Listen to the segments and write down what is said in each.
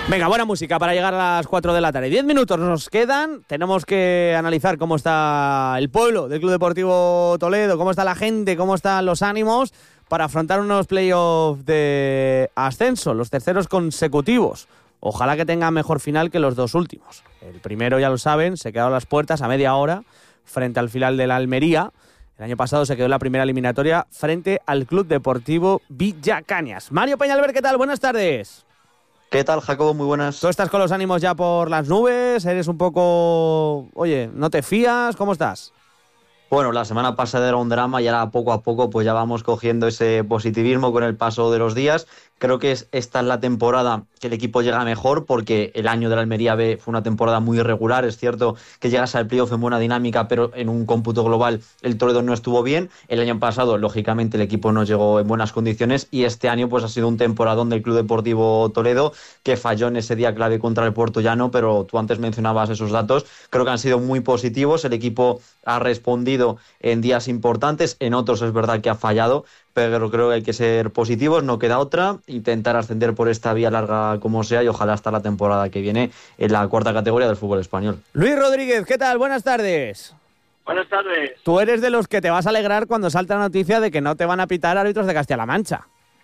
Venga, buena música para llegar a las 4 de la tarde. 10 minutos nos quedan. Tenemos que analizar cómo está el pueblo del Club Deportivo Toledo, cómo está la gente, cómo están los ánimos para afrontar unos playoffs de ascenso, los terceros consecutivos. Ojalá que tenga mejor final que los dos últimos. El primero, ya lo saben, se quedó a las puertas a media hora frente al filial de la Almería. El año pasado se quedó en la primera eliminatoria frente al Club Deportivo Villacañas. Mario Peñalver, ¿qué tal? Buenas tardes. ¿Qué tal, Jacobo? Muy buenas. ¿Tú estás con los ánimos ya por las nubes? ¿Eres un poco... Oye, ¿no te fías? ¿Cómo estás? Bueno, la semana pasada era un drama y ahora poco a poco pues ya vamos cogiendo ese positivismo con el paso de los días. Creo que esta es la temporada que el equipo llega mejor, porque el año de la Almería B fue una temporada muy irregular. Es cierto que llegas al playoff en buena dinámica, pero en un cómputo global el Toledo no estuvo bien. El año pasado, lógicamente, el equipo no llegó en buenas condiciones, y este año pues ha sido un temporadón del Club Deportivo Toledo, que falló en ese día clave contra el Puertollano, pero tú antes mencionabas esos datos. Creo que han sido muy positivos. El equipo ha respondido en días importantes, en otros es verdad que ha fallado, pero creo que hay que ser positivos, no queda otra, intentar ascender por esta vía larga como sea, y ojalá hasta la temporada que viene en la cuarta categoría del fútbol español. Luis Rodríguez, ¿qué tal? Buenas tardes. Buenas tardes. Tú eres de los que te vas a alegrar cuando salta la noticia de que no te van a pitar árbitros de Castilla-La Mancha.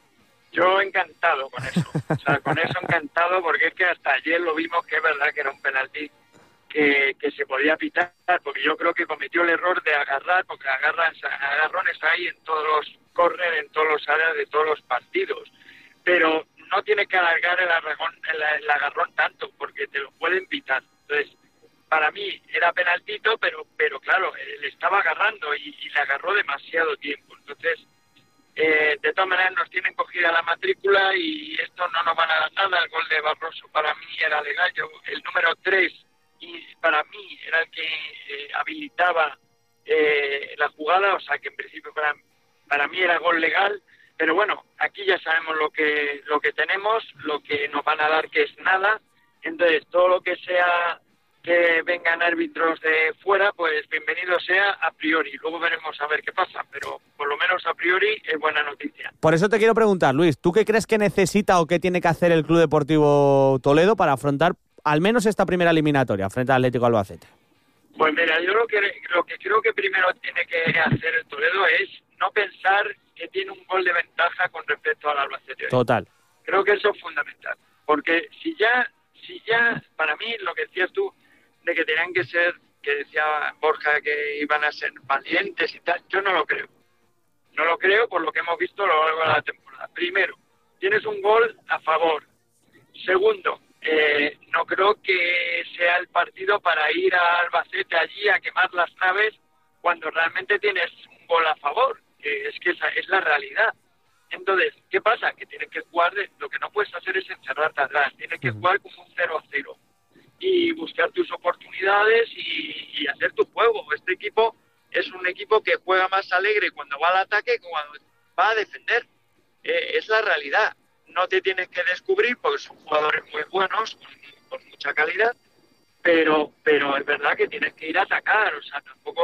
Yo encantado con eso. O sea, con eso encantado, porque es que hasta ayer lo vimos que es verdad que era un penalti que se podía pitar, porque yo creo que cometió el error de agarrar, porque agarrones hay en todos los córner, en todos los áreas de todos los partidos, pero no tiene que alargar el agarrón tanto, porque te lo pueden pitar. Entonces, para mí era penaltito, pero claro, le estaba agarrando y le agarró demasiado tiempo. Entonces, de todas maneras nos tienen cogida la matrícula y esto no nos van a dar nada. El gol de Barroso para mí era legal. El número 3 y para mí era el que habilitaba la jugada, o sea que en principio para mí era gol legal, pero bueno, aquí ya sabemos lo que tenemos, lo que nos van a dar, que es nada. Entonces todo lo que sea que vengan árbitros de fuera, pues bienvenido sea a priori. Luego veremos a ver qué pasa, pero por lo menos a priori es buena noticia. Por eso te quiero preguntar, Luis, ¿tú qué crees que necesita o qué tiene que hacer el Club Deportivo Toledo para afrontar al menos esta primera eliminatoria frente al Atlético Albacete? Pues mira, yo lo que creo que primero tiene que hacer el Toledo es no pensar que tiene un gol de ventaja con respecto al Albacete. Total. Creo que eso es fundamental, porque si ya, para mí, lo que decías tú, de que tenían que ser, que decía Borja, que iban a ser valientes y tal, yo no lo creo. No lo creo por lo que hemos visto a lo largo de la temporada. Primero, tienes un gol a favor. Segundo, no creo que sea el partido para ir a Albacete allí a quemar las naves cuando realmente tienes un gol a favor, que esa es la realidad. Entonces, ¿qué pasa? Que tienes que jugar, lo que no puedes hacer es encerrarte atrás, tienes que jugar como un 0-0 y buscar tus oportunidades y hacer tu juego. Este equipo es un equipo que juega más alegre cuando va al ataque que cuando va a defender. Es la realidad. No te tienes que descubrir porque son jugadores muy buenos, con mucha calidad, pero es verdad que tienes que ir a atacar, o sea, tampoco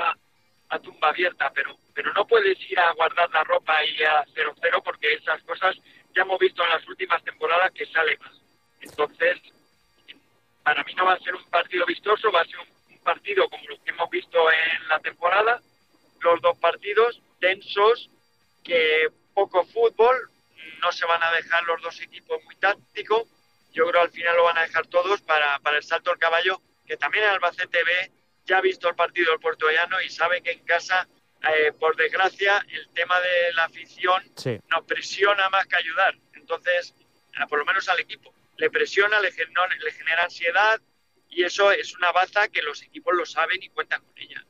a tumba abierta, pero no puedes ir a guardar la ropa y a 0-0, porque esas cosas ya hemos visto en las últimas temporadas que sale mal. Entonces, para mí no va a ser un partido vistoso, va a ser un partido como los que hemos visto en la temporada, los dos partidos tensos, que poco fútbol, no se van a dejar los dos equipos muy tácticos. Yo creo al final lo van a dejar todos para el salto al caballo, que también el Albacete B ya ha visto el partido del Puertollano y sabe que en casa, por desgracia, el tema de la afición nos presiona más que ayudar. Entonces, por lo menos al equipo, le presiona, le genera ansiedad, y eso es una baza que los equipos lo saben y cuentan con ella.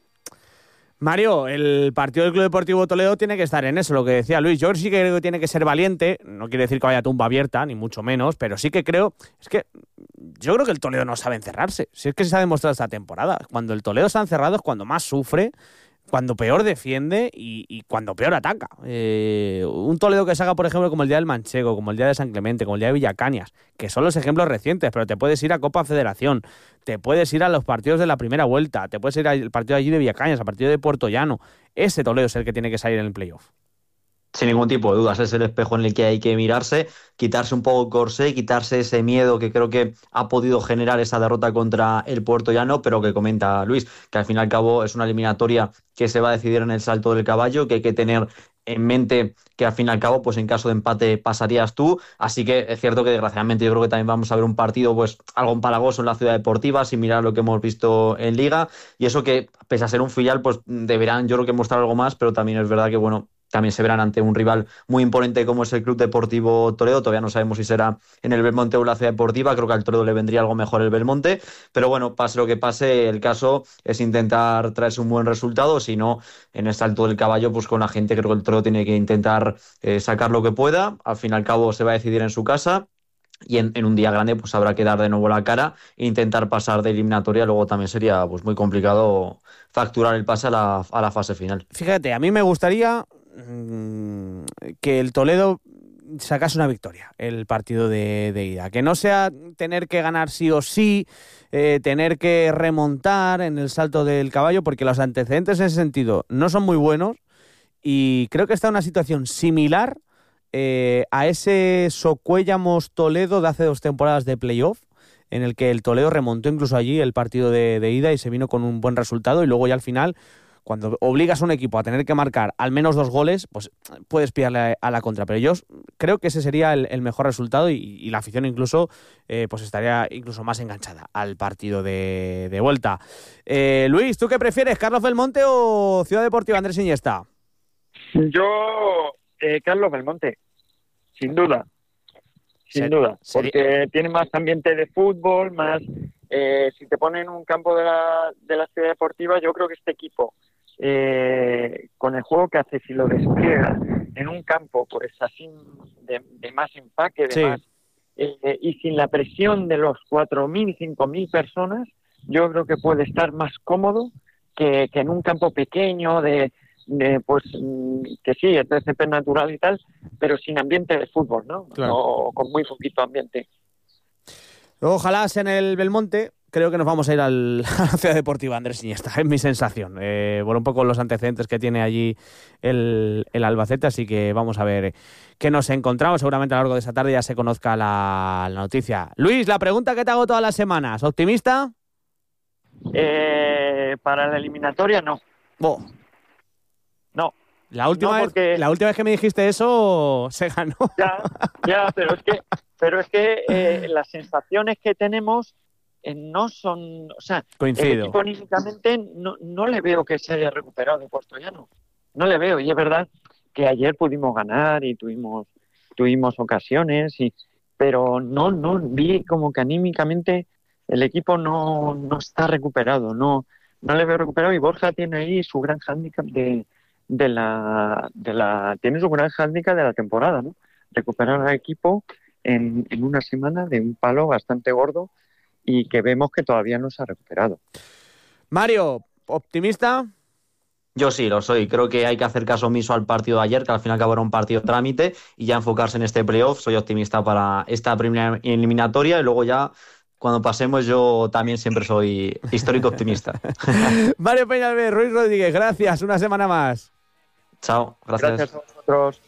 Mario, el partido del Club Deportivo Toledo tiene que estar en eso, lo que decía Luis. Yo sí que creo que tiene que ser valiente, no quiere decir que vaya tumba abierta, ni mucho menos, pero sí que creo, yo creo que el Toledo no sabe encerrarse. Si es que se ha demostrado esta temporada. Cuando el Toledo se ha encerrado es cuando más sufre, cuando peor defiende y cuando peor ataca. Un Toledo que se haga, por ejemplo, como el día del Manchego, como el día de San Clemente, como el día de Villacañas, que son los ejemplos recientes, pero te puedes ir a Copa Federación, te puedes ir a los partidos de la primera vuelta, te puedes ir al partido allí de Villacañas, al partido de Puertollano. Ese Toledo es el que tiene que salir en el playoff. Sin ningún tipo de dudas, es el espejo en el que hay que mirarse, quitarse un poco el corsé, quitarse ese miedo que creo que ha podido generar esa derrota contra el Puertollano, pero que comenta Luis, que al fin y al cabo es una eliminatoria que se va a decidir en el salto del caballo, que hay que tener en mente que al fin y al cabo, pues en caso de empate pasarías tú, así que es cierto que desgraciadamente yo creo que también vamos a ver un partido pues algo empalagoso en la Ciudad Deportiva, sin mirar lo que hemos visto en Liga, y eso que pese a ser un filial, pues deberán yo creo que mostrar algo más, pero también es verdad que bueno, también se verán ante un rival muy imponente como es el Club Deportivo Toledo. Todavía no sabemos si será en el Belmonte o en la Ciudad Deportiva. Creo que al Toledo le vendría algo mejor el Belmonte. Pero bueno, pase lo que pase, el caso es intentar traerse un buen resultado. Si no, en el salto del caballo, pues con la gente creo que el Toledo tiene que intentar sacar lo que pueda. Al fin y al cabo se va a decidir en su casa. Y en un día grande pues habrá que dar de nuevo la cara e intentar pasar de eliminatoria. Luego también sería pues muy complicado facturar el pase a la fase final. Fíjate, a mí me gustaría que el Toledo sacase una victoria el partido de ida, que no sea tener que ganar sí o sí, tener que remontar en el salto del caballo, porque los antecedentes en ese sentido no son muy buenos y creo que está en una situación similar a ese Socuéllamos Toledo de hace 2 temporadas de playoff, en el que el Toledo remontó incluso allí el partido de ida y se vino con un buen resultado, y luego ya al final, cuando obligas a un equipo a tener que marcar al menos 2 goles, pues puedes pillarle a la contra. Pero yo creo que ese sería el mejor resultado y la afición incluso pues estaría incluso más enganchada al partido de vuelta. Luis, ¿tú qué prefieres, Carlos Belmonte o Ciudad Deportiva Andrés Iniesta? Yo, Carlos Belmonte, sin duda. Sin duda, porque tiene más ambiente de fútbol, más... si te ponen en un campo de la Ciudad Deportiva, yo creo que este equipo, con el juego que hace, si lo despliega en un campo pues así de más empaque, de más, y sin la presión de los 4.000, 5.000 personas, yo creo que puede estar más cómodo que en un campo pequeño pues que sí, es de césped natural y tal, pero sin ambiente de fútbol, ¿no? Claro. O con muy poquito ambiente. Ojalá sea en el Belmonte. Creo que nos vamos a ir a la Ciudad Deportiva Andrés Iniesta, es mi sensación. Por un poco los antecedentes que tiene allí el Albacete, así que vamos a ver qué nos encontramos. Seguramente a lo largo de esa tarde ya se conozca la noticia. Luis, la pregunta que te hago todas las semanas, ¿optimista? Para la eliminatoria, no. Oh. No. La última vez que me dijiste eso se ganó. Ya, pero es que las sensaciones que tenemos no son, o sea, coincido. El equipo anímicamente no le veo que se haya recuperado de Puertollano. No le veo, y es verdad que ayer pudimos ganar y tuvimos ocasiones, pero no vi como que anímicamente el equipo no está recuperado, no le veo recuperado, y Borja tiene ahí su gran hándicap tiene su gran hándicap de la temporada, ¿no? Recuperar al equipo en una semana de un palo bastante gordo y que vemos que todavía no se ha recuperado. Mario, ¿optimista? Yo sí, lo soy. Creo que hay que hacer caso omiso al partido de ayer, que al fin y al cabo era un partido trámite, y ya enfocarse en este playoff. Soy optimista para esta primera eliminatoria, y luego ya cuando pasemos yo también siempre soy histórico optimista. Mario Peñalver, Ruiz Rodríguez, gracias. Una semana más. Chao, gracias. Gracias a vosotros.